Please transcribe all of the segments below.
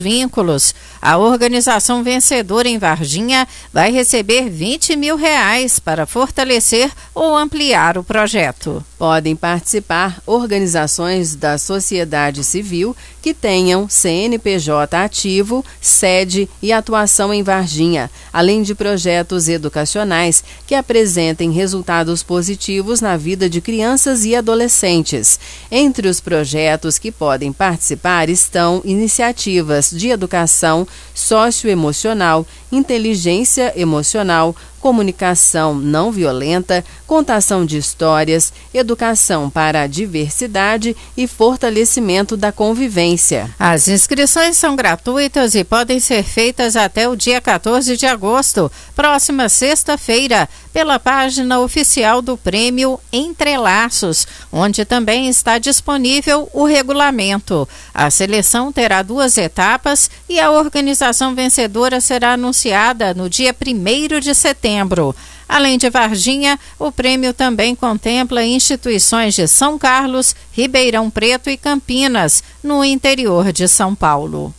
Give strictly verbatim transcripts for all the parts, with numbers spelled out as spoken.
vínculos. A organização vencedora em Varginha vai receber vinte mil reais para fortalecer ou ampliar o projeto. Podem participar organizações da sociedade civil que tenham C N P J ativo, sede e atuação em Varginha, além de projetos educacionais que apresentem resultados positivos na vida de crianças e adolescentes. Entre os projetos que podem participar estão iniciativas de educação socioemocional, inteligência emocional, comunicação não violenta, contação de histórias, educação para a diversidade e fortalecimento da convivência. As inscrições são gratuitas e podem ser feitas até o dia quatorze de agosto, próxima sexta-feira, pela página oficial do Prêmio Entrelaços, onde também está disponível o regulamento. A seleção terá duas etapas e a organização vencedora será anunciada no dia primeiro de setembro. Além de Varginha, o prêmio também contempla instituições de São Carlos, Ribeirão Preto e Campinas, no interior de São Paulo.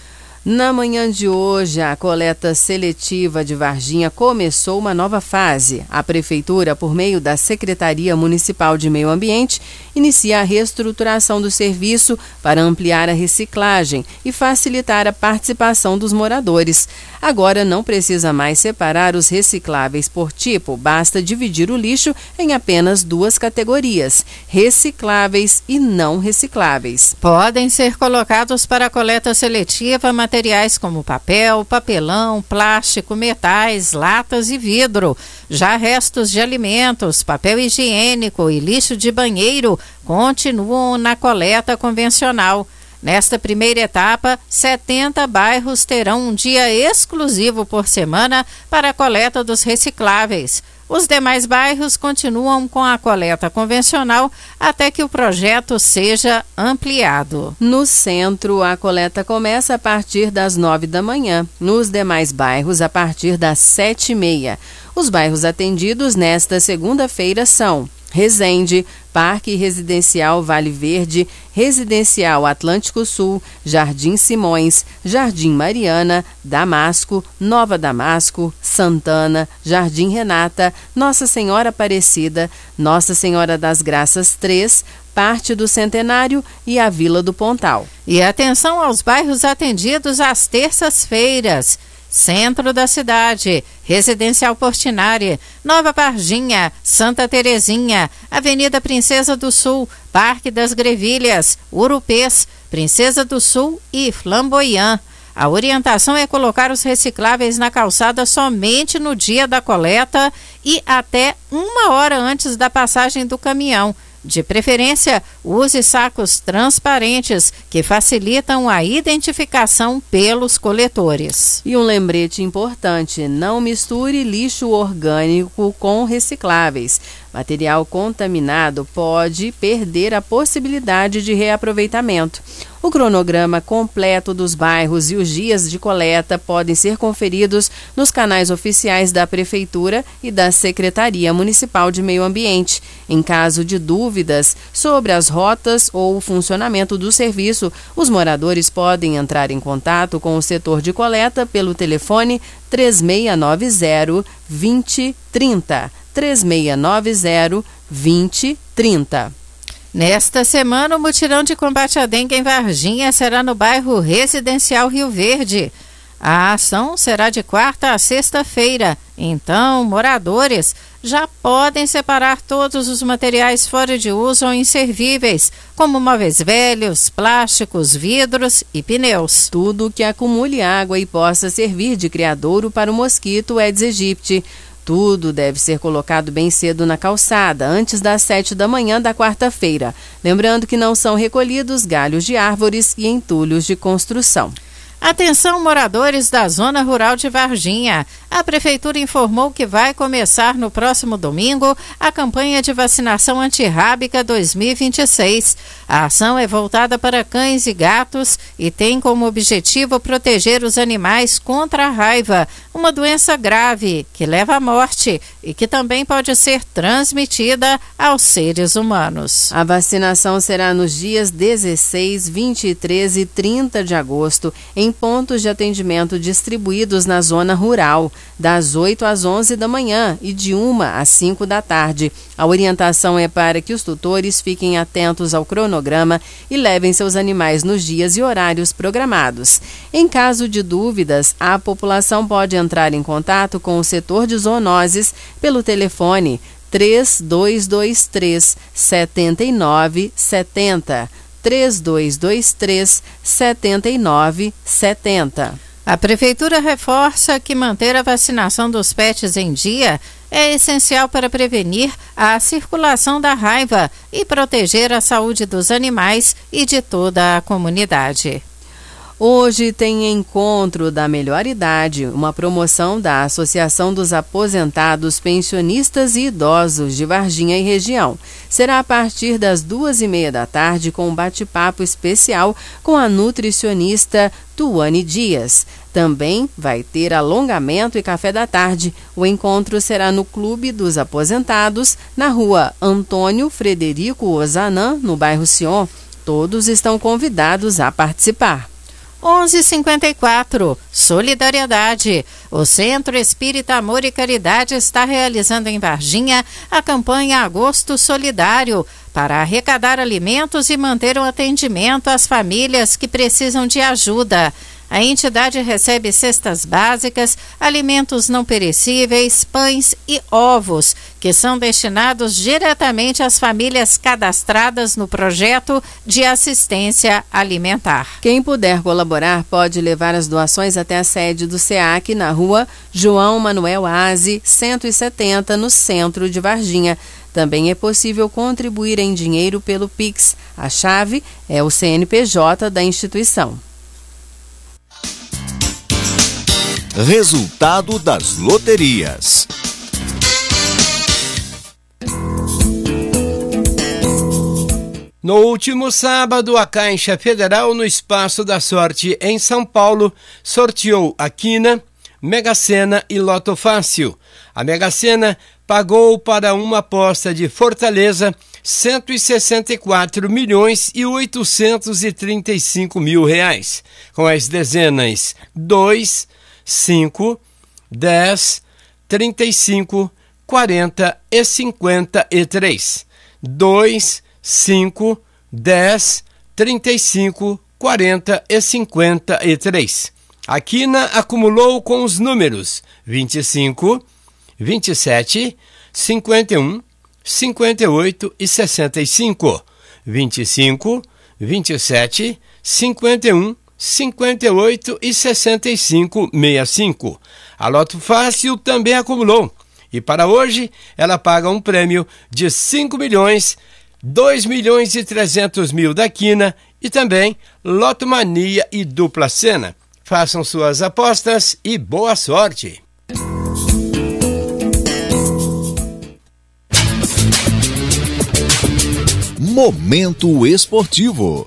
Na manhã de hoje, a coleta seletiva de Varginha começou uma nova fase. A Prefeitura, por meio da Secretaria Municipal de Meio Ambiente, inicia a reestruturação do serviço para ampliar a reciclagem e facilitar a participação dos moradores. Agora não precisa mais separar os recicláveis por tipo, basta dividir o lixo em apenas duas categorias, recicláveis e não recicláveis. Podem ser colocados para a coleta seletiva materiais como papel, papelão, plástico, metais, latas e vidro. Já restos de alimentos, papel higiênico e lixo de banheiro continuam na coleta convencional. Nesta primeira etapa, setenta bairros terão um dia exclusivo por semana para a coleta dos recicláveis. Os demais bairros continuam com a coleta convencional até que o projeto seja ampliado. No centro, a coleta começa a partir das nove da manhã. Nos demais bairros, a partir das sete e meia. Os bairros atendidos nesta segunda-feira são Resende, Parque Residencial Vale Verde, Residencial Atlântico Sul, Jardim Simões, Jardim Mariana, Damasco, Nova Damasco, Santana, Jardim Renata, Nossa Senhora Aparecida, Nossa Senhora das Graças três, parte do Centenário e a Vila do Pontal. E atenção aos bairros atendidos às terças-feiras. Centro da cidade, Residencial Portinari, Nova Varginha, Santa Terezinha, Avenida Princesa do Sul, Parque das Grevilhas, Urupês, Princesa do Sul e Flamboyant. A orientação é colocar os recicláveis na calçada somente no dia da coleta e até uma hora antes da passagem do caminhão. De preferência, use sacos transparentes que facilitam a identificação pelos coletores. E um lembrete importante: não misture lixo orgânico com recicláveis. Material contaminado pode perder a possibilidade de reaproveitamento. O cronograma completo dos bairros e os dias de coleta podem ser conferidos nos canais oficiais da Prefeitura e da Secretaria Municipal de Meio Ambiente. Em caso de dúvidas sobre as rotas ou o funcionamento do serviço, os moradores podem entrar em contato com o setor de coleta pelo telefone três seis nove zero, dois zero três zero. três seis nove zero, dois zero três zero. Nesta semana, o mutirão de combate à dengue em Varginha será no bairro Residencial Rio Verde. A ação será de quarta a sexta-feira, então moradores já podem separar todos os materiais fora de uso ou inservíveis, como móveis velhos, plásticos, vidros e pneus. Tudo que acumule água e possa servir de criadouro para o mosquito Aedes aegypti. Tudo deve ser colocado bem cedo na calçada, antes das sete da manhã da quarta-feira. Lembrando que não são recolhidos galhos de árvores e entulhos de construção. Atenção, moradores da zona rural de Varginha. A Prefeitura informou que vai começar no próximo domingo a campanha de vacinação antirrábica dois mil e vinte e seis. A ação é voltada para cães e gatos e tem como objetivo proteger os animais contra a raiva, uma doença grave que leva à morte e que também pode ser transmitida aos seres humanos. A vacinação será nos dias dezesseis, vinte e três e trinta de agosto, em pontos de atendimento distribuídos na zona rural, das oito às onze da manhã e de uma às cinco da tarde. A orientação é para que os tutores fiquem atentos ao cronograma e levem seus animais nos dias e horários programados. Em caso de dúvidas, a população pode entrar em contato com o setor de zoonoses pelo telefone três dois dois três, sete nove sete zero, três dois dois três, sete nove sete zero. A Prefeitura reforça que manter a vacinação dos pets em dia é essencial para prevenir a circulação da raiva e proteger a saúde dos animais e de toda a comunidade. Hoje tem Encontro da Melhor Idade, uma promoção da Associação dos Aposentados, Pensionistas e Idosos de Varginha e região. Será a partir das duas e meia da tarde com um bate-papo especial com a nutricionista Tuane Dias. Também vai ter alongamento e café da tarde. O encontro será no Clube dos Aposentados, na rua Antônio Frederico Ozanam, no bairro Sion. Todos estão convidados a participar. onze e cinquenta e quatro, Solidariedade. O Centro Espírita Amor e Caridade está realizando em Varginha a campanha Agosto Solidário para arrecadar alimentos e manter o atendimento às famílias que precisam de ajuda. A entidade recebe cestas básicas, alimentos não perecíveis, pães e ovos, que são destinados diretamente às famílias cadastradas no projeto de assistência alimentar. Quem puder colaborar pode levar as doações até a sede do SEAC na rua João Manuel Aze, cento e setenta, no centro de Varginha. Também é possível contribuir em dinheiro pelo Pix. A chave é o C N P J da instituição. Resultado das loterias. No último sábado, a Caixa Federal, no Espaço da Sorte, em São Paulo, sorteou a Quina, Mega Sena e Loto Fácil. A Mega Sena pagou para uma aposta de Fortaleza cento e sessenta e quatro milhões e oitocentos e trinta e cinco mil reais, com as dezenas dois, cinco, dez, trinta e cinco, quarenta e cinquenta e três. dois, cinco, dez, trinta e cinco, quarenta e cinquenta e três. A Quina acumulou com os números vinte e cinco, vinte e sete, cinquenta e um, cinquenta e oito e sessenta e cinco. vinte e cinco, vinte e sete, cinquenta e um, cinquenta e oito e sessenta e cinco, sessenta e cinco. A Loto Fácil também acumulou e para hoje ela paga um prêmio de cinco milhões, dois milhões e trezentos mil da Quina e também Loto Mania e Dupla Sena. Façam suas apostas e boa sorte! Momento esportivo.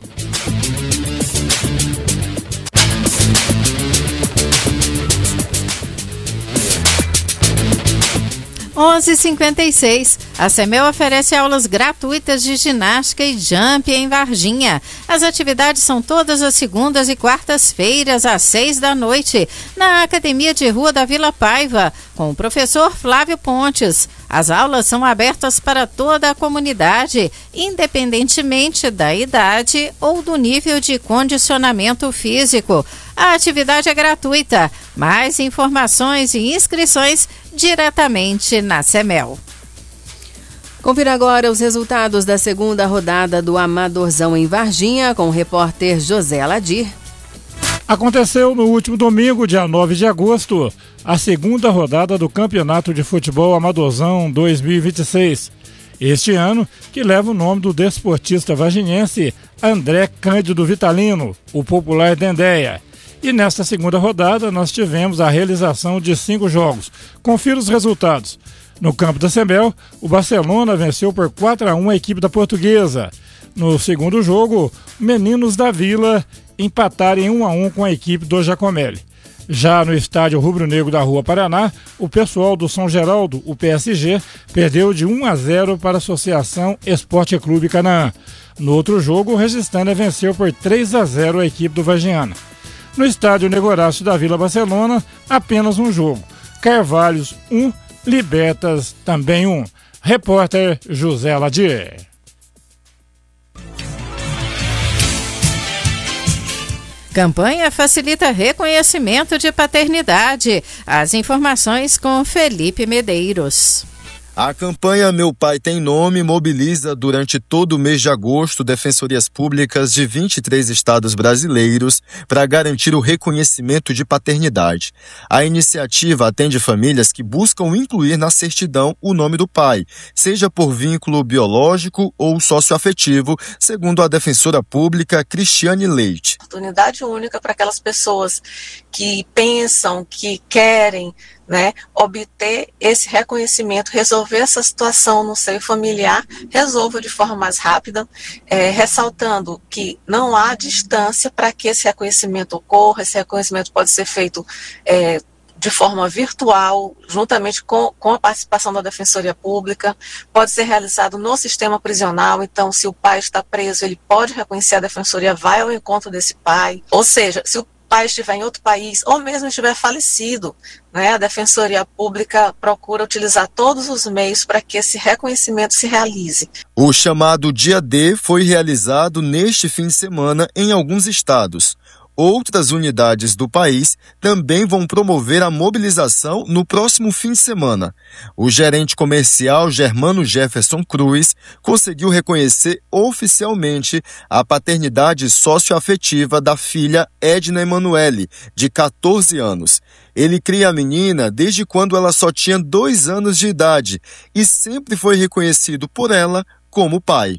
onze e cinquenta e seis. A Semel oferece aulas gratuitas de ginástica e jump em Varginha. As atividades são todas as segundas e quartas-feiras, às seis da noite, na Academia de Rua da Vila Paiva, com o professor Flávio Pontes. As aulas são abertas para toda a comunidade, independentemente da idade ou do nível de condicionamento físico. A atividade é gratuita. Mais informações e inscrições diretamente na Semel. Confira agora os resultados da segunda rodada do Amadorzão em Varginha com o repórter José Aladir. Aconteceu no último domingo, dia nove de agosto, a segunda rodada do Campeonato de Futebol Amadorzão dois mil e vinte e seis. Este ano, que leva o nome do desportista varginhense André Cândido Vitalino, o popular Dendéia. E nesta segunda rodada nós tivemos a realização de cinco jogos. Confira os resultados. No campo da Semel, o Barcelona venceu por quatro a um a equipe da Portuguesa. No segundo jogo, Meninos da Vila empataram em um a um com a equipe do Giacomelli. Já no estádio rubro-negro da Rua Paraná, o pessoal do São Geraldo, o P S G, perdeu de um a zero para a Associação Esporte Clube Canaã. No outro jogo, o Resistência venceu por três a zero a equipe do Vargiana. No estádio Negorácio da Vila Barcelona, apenas um jogo. Carvalhos um, Libertas também um. Repórter José Ladier. Campanha facilita reconhecimento de paternidade. As informações com Felipe Medeiros. A campanha Meu Pai Tem Nome mobiliza durante todo o mês de agosto defensorias públicas de vinte e três estados brasileiros para garantir o reconhecimento de paternidade. A iniciativa atende famílias que buscam incluir na certidão o nome do pai, seja por vínculo biológico ou socioafetivo, segundo a defensora pública Cristiane Leite. Oportunidade única para aquelas pessoas que pensam, que querem, né, obter esse reconhecimento, resolver essa situação no seio familiar, resolva de forma mais rápida, é, ressaltando que não há distância para que esse reconhecimento ocorra. Esse reconhecimento pode ser feito é, de forma virtual, juntamente com, com a participação da Defensoria Pública, pode ser realizado no sistema prisional. Então, se o pai está preso, ele pode reconhecer, a Defensoria vai ao encontro desse pai, ou seja, se o pai estiver em outro país, ou mesmo estiver falecido, né, a Defensoria Pública procura utilizar todos os meios para que esse reconhecimento se realize. O chamado Dia D foi realizado neste fim de semana em alguns estados. Outras unidades do país também vão promover a mobilização no próximo fim de semana. O gerente comercial Germano Jefferson Cruz conseguiu reconhecer oficialmente a paternidade socioafetiva da filha Edna Emanuele, de catorze anos. Ele cria a menina desde quando ela só tinha dois anos de idade e sempre foi reconhecido por ela como pai.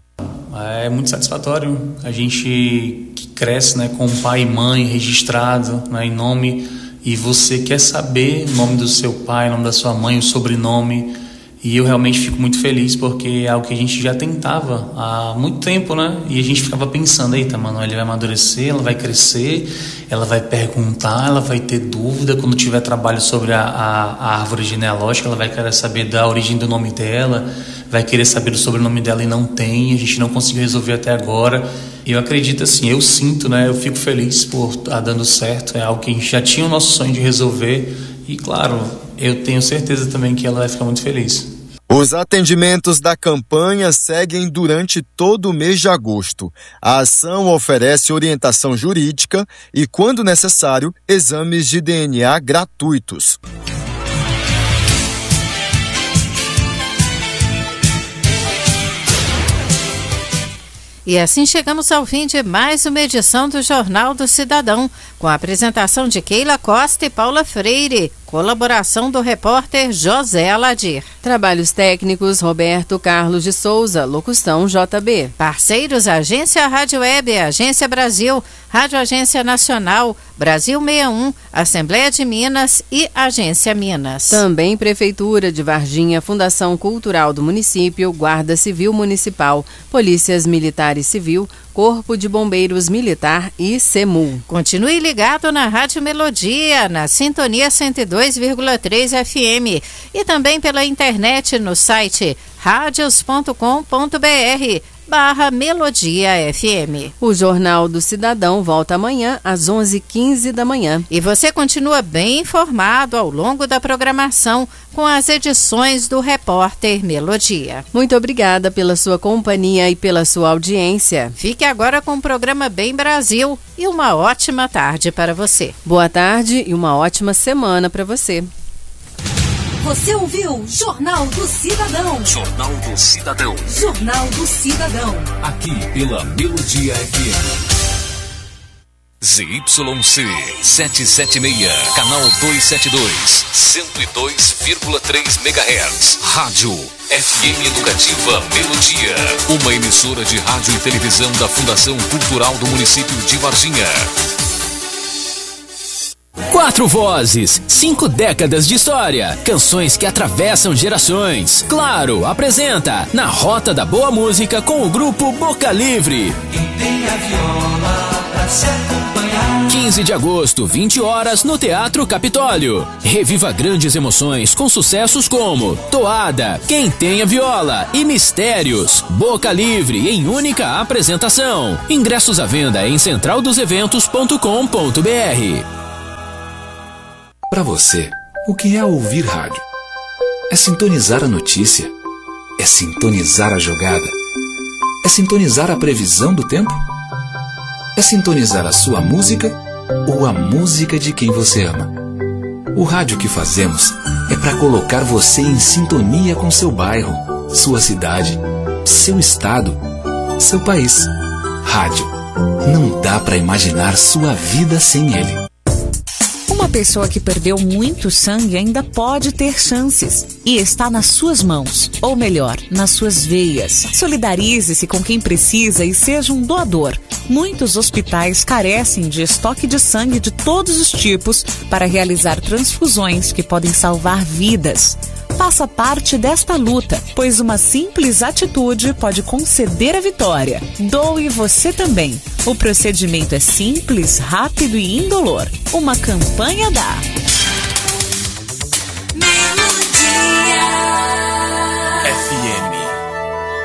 É muito satisfatório a gente que cresce, né, com pai e mãe registrado, né, em nome, e você quer saber o nome do seu pai, o nome da sua mãe, o sobrenome, e eu realmente fico muito feliz porque é algo que a gente já tentava há muito tempo, né, e a gente ficava pensando, eita, mano, ela vai amadurecer, ela vai crescer, ela vai perguntar, ela vai ter dúvida quando tiver trabalho sobre a, a, a árvore genealógica, ela vai querer saber da origem do nome dela, vai querer saber do sobrenome dela e não tem, a gente não conseguiu resolver até agora. Eu acredito assim, eu sinto, né, eu fico feliz por estar dando certo, é algo que a gente já tinha o nosso sonho de resolver e, claro, eu tenho certeza também que ela vai ficar muito feliz. Os atendimentos da campanha seguem durante todo o mês de agosto. A ação oferece orientação jurídica e, quando necessário, exames de D N A gratuitos. E assim chegamos ao fim de mais uma edição do Jornal do Cidadão, com a apresentação de Keila Costa e Paula Freire, colaboração do repórter José Aladir. Trabalhos técnicos Roberto Carlos de Souza, locução J B. Parceiros Agência Rádio Web, Agência Brasil, Rádio Agência Nacional, Brasil sessenta e um, Assembleia de Minas e Agência Minas. Também Prefeitura de Varginha, Fundação Cultural do Município, Guarda Civil Municipal, Polícias Militar e Civil, Corpo de Bombeiros Militar e SEMUL. Continue ligado na Rádio Melodia, na Sintonia cento e dois vírgula três F M e também pela internet no site radios ponto com ponto br barra Melodia F M. O Jornal do Cidadão volta amanhã às onze e quinze da manhã. E você continua bem informado ao longo da programação com as edições do Repórter Melodia. Muito obrigada pela sua companhia e pela sua audiência. Fique agora com o programa Bem Brasil e uma ótima tarde para você. Boa tarde e uma ótima semana para você. Você ouviu Jornal do Cidadão. Jornal do Cidadão. Jornal do Cidadão. Aqui pela Melodia F M. Z Y C setecentos e setenta e seis, canal duzentos e setenta e dois, cento e dois vírgula três megahertz. Rádio F M Educativa Melodia, uma emissora de rádio e televisão da Fundação Cultural do Município de Varginha. Quatro Quatro vozes, cinco décadas de história, canções que atravessam gerações. Claro, apresenta Na Rota da Boa Música com o grupo Boca Livre. Quem tem a viola pra se acompanhar. quinze de agosto, vinte horas, no Teatro Capitólio. Reviva grandes emoções com sucessos como Toada, Quem Tem a Viola e Mistérios. Boca Livre em única apresentação. Ingressos à venda em central dos eventos ponto com ponto br. Para você, o que é ouvir rádio? É sintonizar a notícia? É sintonizar a jogada? É sintonizar a previsão do tempo? É sintonizar a sua música ou a música de quem você ama? O rádio que fazemos é para colocar você em sintonia com seu bairro, sua cidade, seu estado, seu país. Rádio. Não dá para imaginar sua vida sem ele. Uma pessoa que perdeu muito sangue ainda pode ter chances e está nas suas mãos, ou melhor, nas suas veias. Solidarize-se com quem precisa e seja um doador. Muitos hospitais carecem de estoque de sangue de todos os tipos para realizar transfusões que podem salvar vidas. Faça parte desta luta, pois uma simples atitude pode conceder a vitória. Doe você também. O procedimento é simples, rápido e indolor. Uma campanha da...